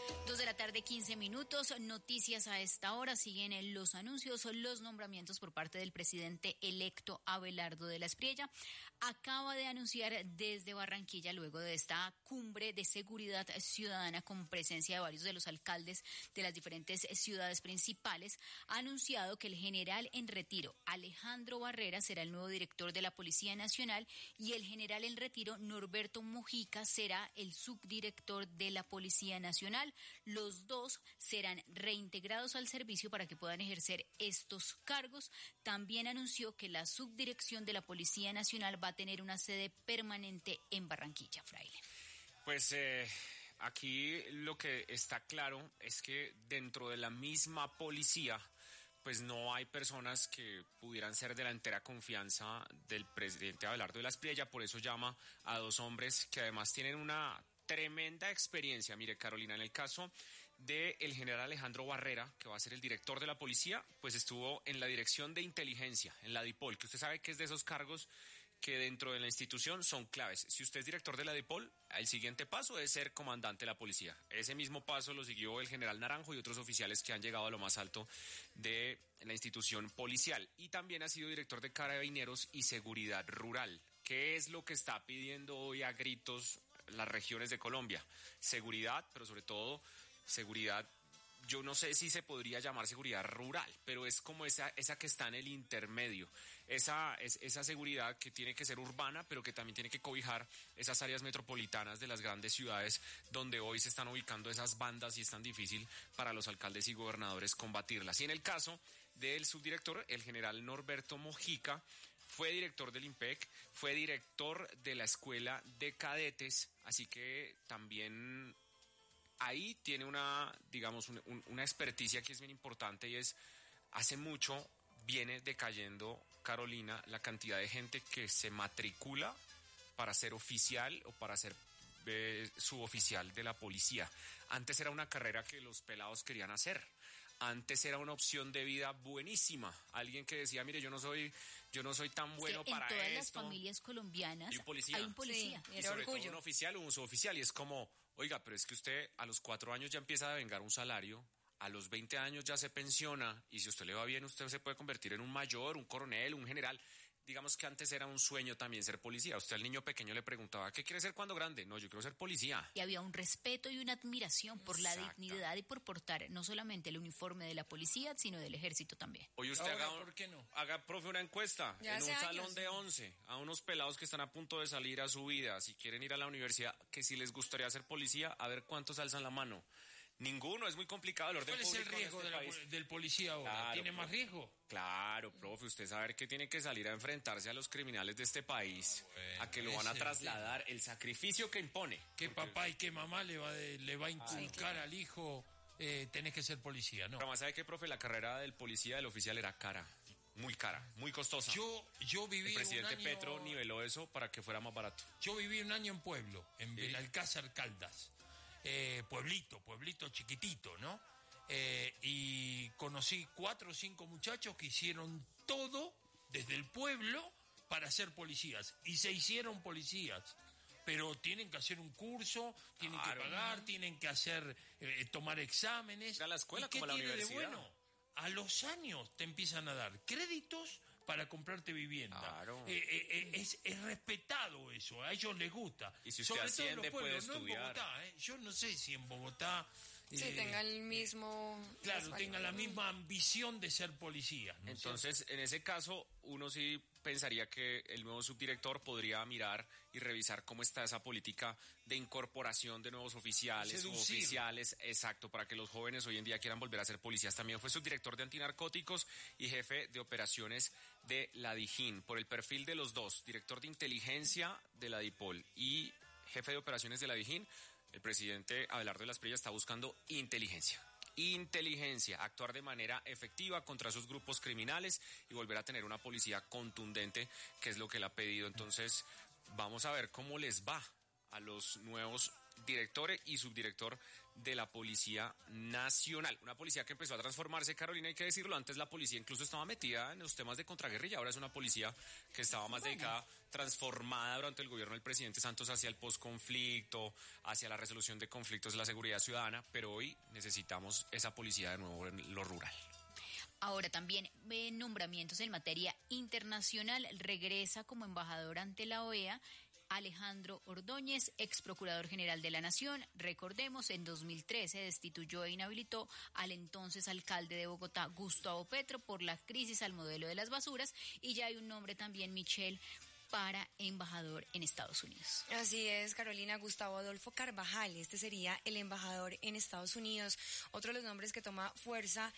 2:15 p.m. Noticias a esta hora. Siguen los anuncios, los nombramientos por parte del presidente electo Abelardo de la Espriella. Acaba de anunciar desde Barranquilla, luego de esta cumbre de seguridad ciudadana con presencia de varios de los alcaldes de las diferentes ciudades principales, ha anunciado que el general en retiro Alejandro Barrera será el nuevo director de la Policía Nacional y el general en retiro Norberto Mojica será el subdirector de la Policía Nacional. Los dos serán reintegrados al servicio para que puedan ejercer estos cargos. También anunció que la subdirección de la Policía Nacional va a tener una sede permanente en Barranquilla, Fraile. Pues aquí lo que está claro es que dentro de la misma policía pues no hay personas que pudieran ser de la entera confianza del presidente Abelardo de la Espriella. Por eso llama a dos hombres que además tienen una tremenda experiencia. Mire, Carolina, en el caso del general Alejandro Barrera, que va a ser el director de la policía, pues estuvo en la dirección de inteligencia, en la DIPOL, que usted sabe que es de esos cargos que dentro de la institución son claves. Si usted es director de la DIPOL, el siguiente paso es ser comandante de la policía. Ese mismo paso lo siguió el general Naranjo y otros oficiales que han llegado a lo más alto de la institución policial. Y también ha sido director de Carabineros y Seguridad Rural. ¿Qué es lo que está pidiendo hoy a gritos las regiones de Colombia? Seguridad, pero sobre todo seguridad, yo no sé si se podría llamar seguridad rural, pero es como esa que está en el intermedio, esa seguridad que tiene que ser urbana, pero que también tiene que cobijar esas áreas metropolitanas de las grandes ciudades donde hoy se están ubicando esas bandas y es tan difícil para los alcaldes y gobernadores combatirlas. Y en el caso del subdirector, el general Norberto Mojica, fue director del IMPEC, fue director de la Escuela de Cadetes, así que también ahí tiene una experticia que es bien importante y es, hace mucho viene decayendo, Carolina, la cantidad de gente que se matricula para ser oficial o para ser suboficial de la policía. Antes era una carrera que los pelados querían hacer. Antes era una opción de vida buenísima. Alguien que decía, mire, yo no soy tan bueno para esto. En todas las familias colombianas hay un policía. Sí, y sobre todo un oficial o un suboficial. Y es como, oiga, pero es que usted a los 4 años ya empieza a devengar un salario, a los 20 años ya se pensiona, y si a usted le va bien, usted se puede convertir en un mayor, un coronel, un general. Digamos que antes era un sueño también ser policía. Usted al niño pequeño le preguntaba, ¿qué quiere ser cuando grande? No, yo quiero ser policía. Y había un respeto y una admiración por la dignidad y por portar no solamente el uniforme de la policía, sino del ejército también. Oye, usted haga, profe, una encuesta en un salón de 11 a unos pelados que están a punto de salir a su vida, si quieren ir a la universidad, que si les gustaría ser policía, a ver cuántos alzan la mano. Ninguno, es muy complicado el orden público. ¿Cuál es el riesgo del policía ahora? Claro, ¿tiene más riesgo? Claro, profe, usted sabe que tiene que salir a enfrentarse a los criminales de este país, a que lo van a trasladar, el sacrificio que impone. ¿Qué papá y qué mamá le va a inculcar al hijo, tenés que ser policía? No. Pero más sabe que, profe, la carrera del policía, del oficial era cara, muy costosa. Yo viví el presidente un año, Petro niveló eso para que fuera más barato. Yo viví un año en Pueblo, en Belalcázar Caldas. Pueblito chiquitito, ¿no? Y conocí 4 o 5 muchachos que hicieron todo desde el pueblo para ser policías y se hicieron policías, pero tienen que hacer un curso, tienen que pagar, tienen que hacer tomar exámenes. A la escuela como a la universidad. De bueno? A los años te empiezan a dar créditos para comprarte vivienda. Claro. Es respetado eso, a ellos les gusta. Y si usted asciende puede estudiar. No en Bogotá, yo no sé si en Bogotá... tenga el mismo... Claro, tenga la misma ambición de ser policía, ¿no? Entonces, en ese caso, uno sí pensaría que el nuevo subdirector podría mirar y revisar cómo está esa política de incorporación de nuevos oficiales, suboficiales, exacto, para que los jóvenes hoy en día quieran volver a ser policías. También fue subdirector de antinarcóticos y jefe de operaciones de la DIJÍN. Por el perfil de los dos, director de inteligencia de la DIPOL y jefe de operaciones de la DIJÍN, el presidente Abelardo de la Espriella está buscando inteligencia, actuar de manera efectiva contra esos grupos criminales y volver a tener una policía contundente, que es lo que él ha pedido. Entonces, vamos a ver cómo les va a los nuevos director y subdirector de la Policía Nacional. Una policía que empezó a transformarse, Carolina, hay que decirlo, antes la policía incluso estaba metida en los temas de contraguerrilla, ahora es una policía que estaba más dedicada, transformada durante el gobierno del presidente Santos hacia el posconflicto, hacia la resolución de conflictos de la seguridad ciudadana, pero hoy necesitamos esa policía de nuevo en lo rural. Ahora también nombramientos en materia internacional. Regresa como embajador ante la OEA Alejandro Ordóñez, ex procurador general de la Nación. Recordemos, en 2013 destituyó e inhabilitó al entonces alcalde de Bogotá, Gustavo Petro, por la crisis al modelo de las basuras. Y ya hay un nombre también, Michelle, para embajador en Estados Unidos. Así es, Carolina. Gustavo Adolfo Carvajal, este sería el embajador en Estados Unidos. Otro de los nombres que toma fuerza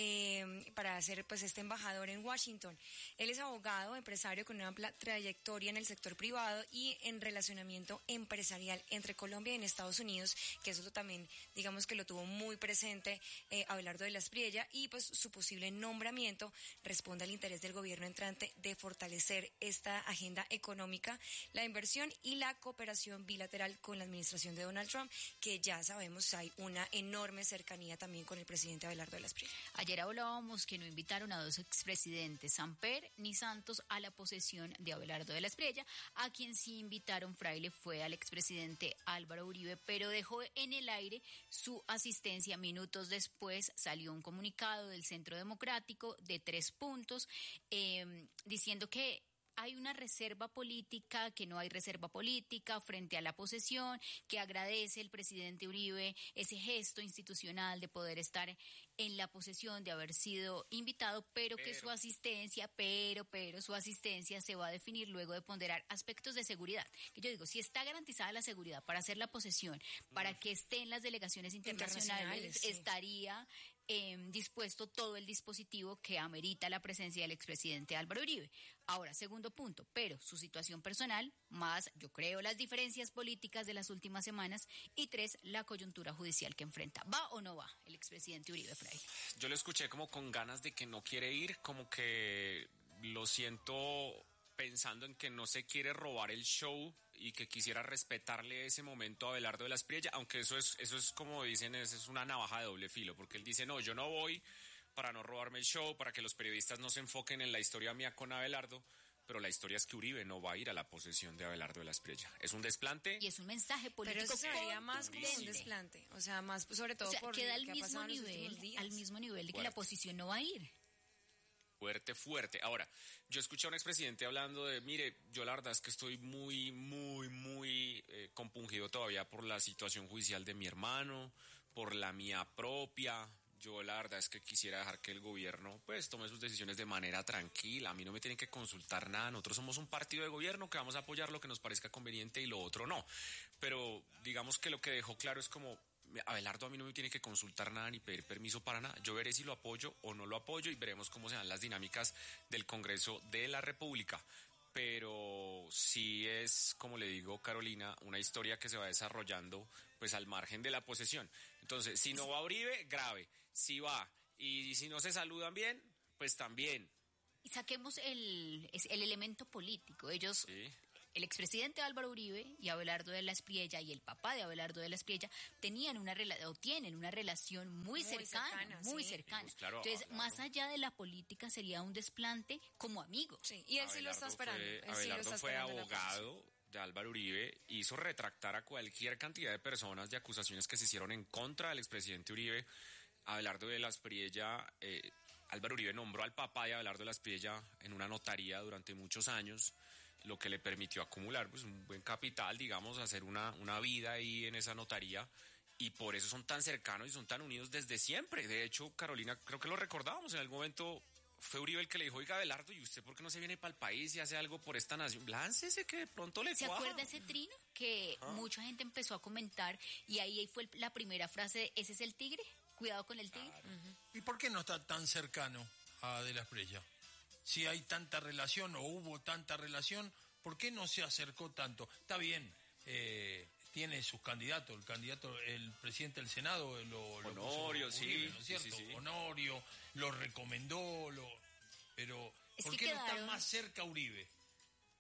para ser pues este embajador en Washington. Él es abogado, empresario con una amplia trayectoria en el sector privado y en relacionamiento empresarial entre Colombia y en Estados Unidos, que eso también, digamos que lo tuvo muy presente Abelardo de la Espriella, y pues su posible nombramiento responde al interés del gobierno entrante de fortalecer esta agenda económica, la inversión y la cooperación bilateral con la administración de Donald Trump, que ya sabemos hay una enorme cercanía también con el presidente Abelardo de la Espriella. Ayer hablábamos que no invitaron a dos expresidentes, Samper ni Santos, a la posesión de Abelardo de la Espriella. A quien sí invitaron, Fraile, fue al expresidente Álvaro Uribe, pero dejó en el aire su asistencia. Minutos después salió un comunicado del Centro Democrático de 3 puntos diciendo que hay una reserva política, que no hay reserva política frente a la posesión, que agradece el presidente Uribe ese gesto institucional de poder estar en la posesión, de haber sido invitado, pero que su asistencia, su asistencia se va a definir luego de ponderar aspectos de seguridad. Que yo digo, si está garantizada la seguridad para hacer la posesión, para que estén las delegaciones internacionales, sí, estaría dispuesto todo el dispositivo que amerita la presencia del expresidente Álvaro Uribe. Ahora, segundo punto, pero su situación personal, más, yo creo, las diferencias políticas de las últimas semanas, y 3, la coyuntura judicial que enfrenta. ¿Va o no va el expresidente Uribe, Fray? Yo lo escuché como con ganas de que no quiere ir, como que lo siento pensando en que no se quiere robar el show y que quisiera respetarle ese momento a Abelardo de la Espriella, aunque eso es como dicen, es una navaja de doble filo, porque él dice, no, yo no voy para no robarme el show, para que los periodistas no se enfoquen en la historia mía con Abelardo, pero la historia es que Uribe no va a ir a la posesión de Abelardo de la Espriella. Es un desplante. Y es un mensaje político. Pero eso sería más como un desplante, o sea, más sobre todo por queda lo que ha pasado en los últimos días. al mismo nivel de que la oposición no va a ir. Fuerte. Ahora, yo escuché a un expresidente hablando de, mire, yo la verdad es que estoy muy compungido todavía por la situación judicial de mi hermano, por la mía propia. Yo la verdad es que quisiera dejar que el gobierno pues tome sus decisiones de manera tranquila. A mí no me tienen que consultar nada. Nosotros somos un partido de gobierno que vamos a apoyar lo que nos parezca conveniente y lo otro no. Pero digamos que lo que dejó claro es como, Abelardo a mí no me tiene que consultar nada ni pedir permiso para nada. Yo veré si lo apoyo o no lo apoyo y veremos cómo se dan las dinámicas del Congreso de la República. Pero sí es, como le digo, Carolina, una historia que se va desarrollando pues al margen de la posesión. Entonces, si no va Uribe, grave. Si va y si no se saludan bien, pues también. Y saquemos el elemento político. Ellos... Sí. El expresidente Álvaro Uribe y Abelardo de la Espriella y el papá de Abelardo de la Espriella tienen una relación muy cercana. Pues claro, entonces, Abelardo, más allá de la política, sería un desplante como amigos. Sí, y él sí lo está esperando. Abelardo fue abogado de Álvaro Uribe, hizo retractar a cualquier cantidad de personas de acusaciones que se hicieron en contra del expresidente Uribe. Abelardo de la Espriella, Álvaro Uribe nombró al papá de Abelardo de la Espriella en una notaría durante muchos años, lo que le permitió acumular pues un buen capital, digamos, hacer una vida ahí en esa notaría, y por eso son tan cercanos y son tan unidos desde siempre. De hecho, Carolina, creo que lo recordábamos en algún momento, fue Uribe el que le dijo, oiga, Abelardo, ¿y usted por qué no se viene para el país y hace algo por esta nación? Láncese que de pronto le ¿Se cuaja. acuerda ese trino que mucha gente empezó a comentar y ahí fue la primera frase, ese es el tigre? Cuidado con el tigre. ¿Y por qué no está tan cercano a De la Espriella? Si hay tanta relación o hubo tanta relación, ¿por qué no se acercó tanto? Está bien, tiene sus candidatos, el presidente del Senado Honorio, lo puso Uribe, sí, ¿no es cierto? sí. Honorio lo recomendó, pero Es ¿por que qué no está quedaron- más cerca Uribe?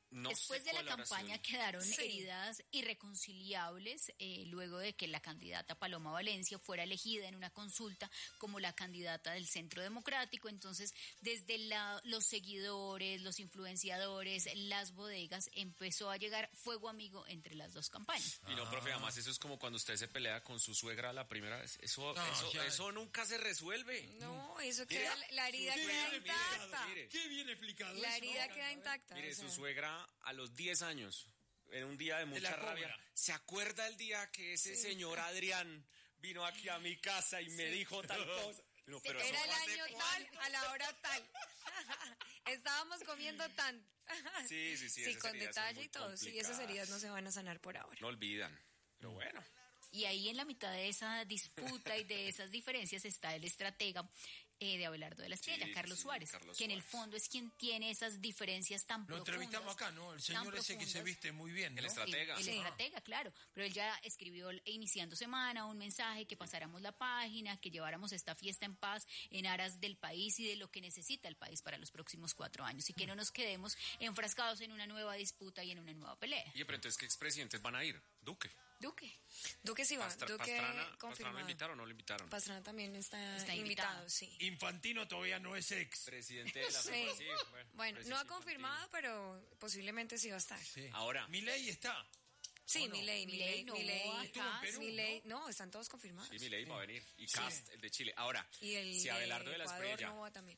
No Después sé de la cuál habrá campaña sido. quedaron Sí. heridas irreconciliables luego de que la candidata Paloma Valencia fuera elegida en una consulta como la candidata del Centro Democrático. Entonces, desde los seguidores, los influenciadores, las bodegas, empezó a llegar fuego amigo entre las dos campañas. Y no, profe, además eso es como cuando usted se pelea con su suegra la primera vez. Eso nunca se resuelve. No, eso Mire, queda, la herida su queda suegra, intacta. mire. Qué bien explicado. La eso, herida ¿no? queda intacta. Mire, o sea. su suegra a los 10 años, en un día de mucha la rabia, cobra. ¿se acuerda el día que ese señor Adrián vino aquí a mi casa y me dijo tal cosa? No, pero Era eso el fue hace año tal, a la hora tal. Estábamos comiendo tan. Sí, Sí, esas con heridas son detalle muy y todo. Sí, esas complicadas. heridas no se van a sanar por ahora. No olvidan, pero bueno. Y ahí en la mitad de esa disputa y de esas diferencias está el estratega de Abelardo de la Espriella, Sí, Carlos sí, Suárez, Carlos que en el Suárez. fondo es quien tiene esas diferencias tan Lo profundas. entrevistamos acá, ¿no? El señor tan ese que se profundas. viste muy bien, ¿no? El estratega. El Sí. estratega, claro. Pero él ya escribió iniciando semana un mensaje que pasáramos la página, que lleváramos esta fiesta en paz en aras del país y de lo que necesita el país para los próximos 4 años y que no nos quedemos enfrascados en una nueva disputa y en una nueva pelea. Oye, pero entonces, ¿qué expresidentes van a ir? Duque. Duque. Duque sí va. Duque ¿Pastrana lo confirmado. invitaron o no lo invitaron? Pastrana también está Está invitado, invitado. sí. Infantino todavía no es ex. Presidente de la Sí. FIFA, sí, Bueno, no presidente ha confirmado, pero posiblemente sí va a estar. Sí. Ahora. Milei está. Sí, ¿O no? Milei, no, Estuvo en Perú, Milei, no, están todos confirmados. Sí, Milei va a venir. Y Cast, el de Chile. Ahora, Y el si Abelardo de la Ecuador Espriella no va también.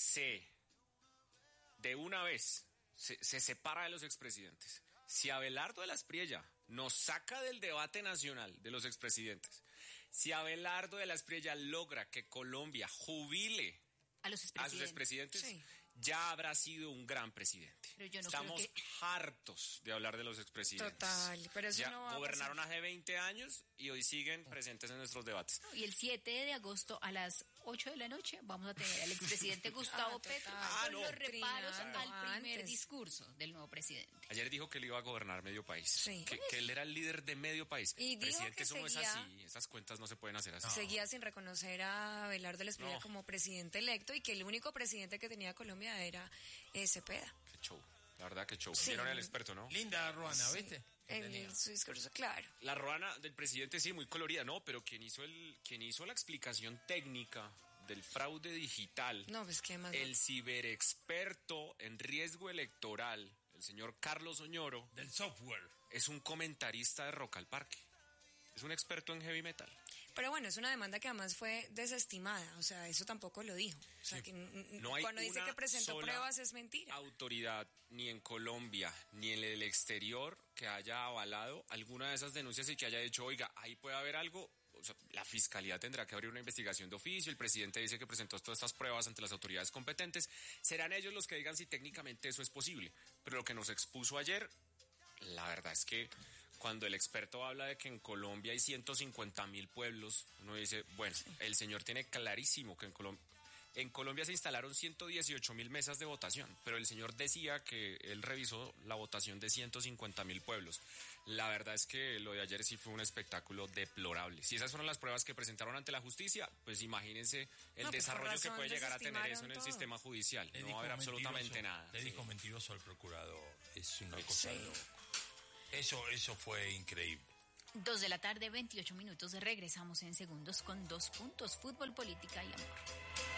de una vez se separa de los expresidentes, si Abelardo de la Espriella nos saca del debate nacional de los expresidentes, si Abelardo de la Espriella logra que Colombia jubile A los a sus expresidentes. expresidentes, Sí. ya habrá sido un gran presidente. Pero yo no Estamos creo que- hartos de hablar de los expresidentes. Total, pero eso Ya no va a gobernaron pasar. hace 20 años y hoy siguen presentes en nuestros debates. Y el 7 de agosto a las 8 de la noche vamos a tener al expresidente Gustavo total. Petro Ah, con no. los reparos Trinando al primer antes. discurso del nuevo presidente. Ayer dijo que él iba a gobernar medio país, Sí. que él era el líder de medio país. Y dijo Presidente, que eso no es seguía- así, esas cuentas no se pueden hacer así. Seguía sin reconocer a Abelardo de la Espriella No. como presidente electo y que el único presidente que tenía Colombia era Cepeda. Qué show, la verdad que show. Sí. Vieron al experto, ¿no? Linda Ruana, ¿viste? Que tenía. En su discurso, claro. La ruana del presidente sí, muy colorida, no, pero quien hizo la explicación técnica del fraude digital, No, pues qué más. el ciberexperto en riesgo electoral, el señor Carlos Oñoro, Del software. es un comentarista de Rock al Parque. Es un experto en heavy metal. Pero bueno, es una demanda que además fue desestimada, o sea, eso tampoco lo dijo. O sea, que No hay cuando dice una que presentó sola pruebas es mentira. autoridad ni en Colombia ni en el exterior que haya avalado alguna de esas denuncias y que haya dicho, oiga, ahí puede haber algo. O sea, la fiscalía tendrá que abrir una investigación de oficio. El presidente dice que presentó todas estas pruebas ante las autoridades competentes. Serán ellos los que digan si técnicamente eso es posible. Pero lo que nos expuso ayer, la verdad es que cuando el experto habla de que en Colombia hay 150.000 pueblos, uno dice, bueno, el señor tiene clarísimo que en Colombia se instalaron 118.000 mesas de votación, pero el señor decía que él revisó la votación de 150.000 pueblos. La verdad es que lo de ayer sí fue un espectáculo deplorable. Si esas fueron las pruebas que presentaron ante la justicia, pues imagínense el No, pues por desarrollo que razón puede llegar a tener eso en el desestimaron sistema judicial. Le No dijo va a haber absolutamente mentiroso, nada. Le Sí. dijo mentiroso al procurador. Es una cosa Sí. loca. Eso fue increíble. 2 de la tarde, 28 minutos. Regresamos en segundos con 2 puntos. Fútbol, política y amor.